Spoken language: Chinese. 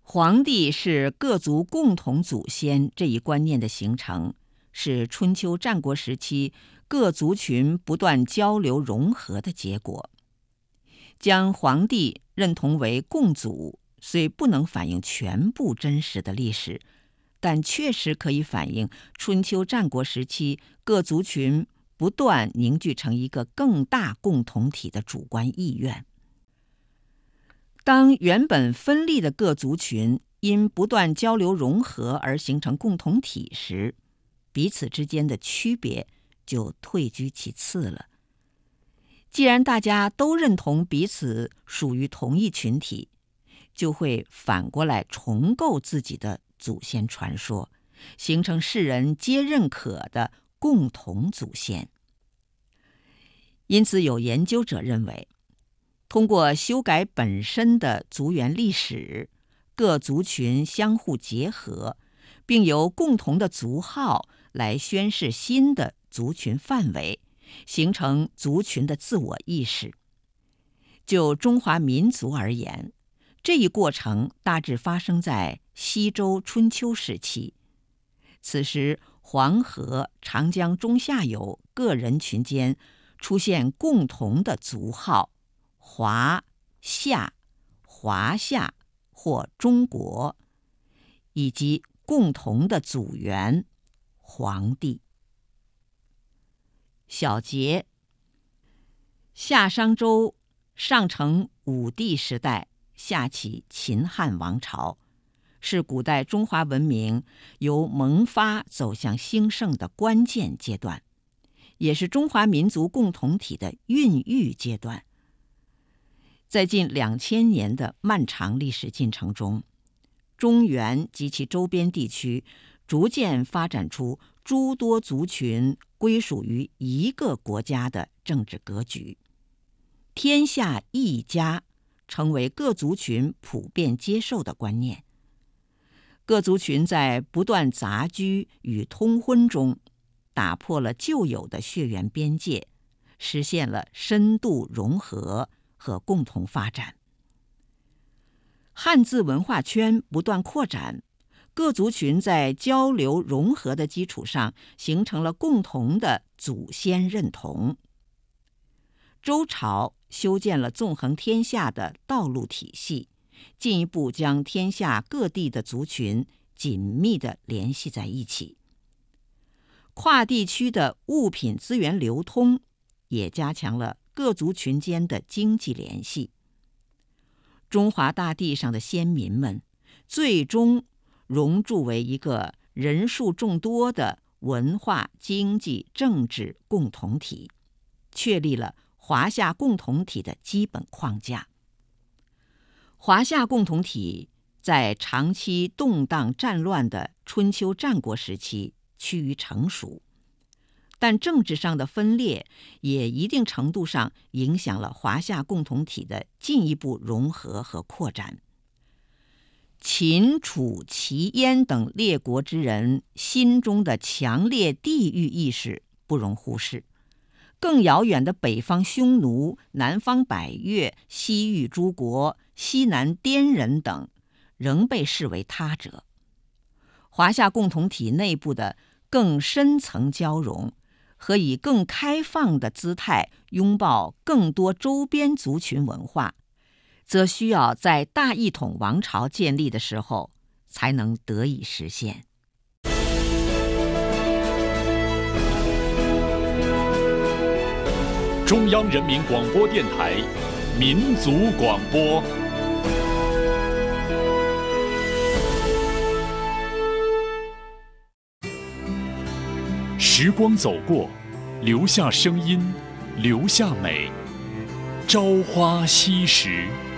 皇帝是各族共同祖先这一观念的形成，是春秋战国时期各族群不断交流融合的结果。将皇帝认同为共祖，虽不能反映全部真实的历史，但确实可以反映春秋战国时期各族群不断凝聚成一个更大共同体的主观意愿。当原本分立的各族群因不断交流融合而形成共同体时，彼此之间的区别就退居其次了。既然大家都认同彼此属于同一群体，就会反过来重构自己的祖先传说，形成世人皆认可的共同祖先。因此，有研究者认为，通过修改本身的族源历史，各族群相互结合，并由共同的族号来宣示新的族群范围，形成族群的自我意识。就中华民族而言，这一过程大致发生在西周春秋时期。此时，黄河、长江中下游各人群间出现共同的族号，华夏、华夏或中国，以及共同的祖源黄帝。小结：夏商周上承武帝时代，下启秦汉王朝，是古代中华文明由萌发走向兴盛的关键阶段，也是中华民族共同体的孕育阶段。在近2000年的漫长历史进程中，中原及其周边地区逐渐发展出诸多族群归属于一个国家的政治格局。天下一家成为各族群普遍接受的观念。各族群在不断杂居与通婚中，打破了旧有的血缘边界，实现了深度融合和共同发展。汉字文化圈不断扩展，各族群在交流融合的基础上，形成了共同的祖先认同。周朝修建了纵横天下的道路体系，进一步将天下各地的族群紧密地联系在一起。跨地区的物品资源流通也加强了各族群间的经济联系。中华大地上的先民们最终融铸为一个人数众多的文化、经济、政治共同体，确立了华夏共同体的基本框架。华夏共同体在长期动荡战乱的春秋战国时期趋于成熟，但政治上的分裂也一定程度上影响了华夏共同体的进一步融合和扩展。秦、楚、齐、燕等列国之人心中的强烈地域意识不容忽视，更遥远的北方匈奴、南方百越、西域诸国、西南滇人等仍被视为他者。华夏共同体内部的更深层交融和以更开放的姿态拥抱更多周边族群文化，则需要在大一统王朝建立的时候才能得以实现。 中央人民广播电台民族广播。时光走过，留下声音，留下美。朝花夕拾。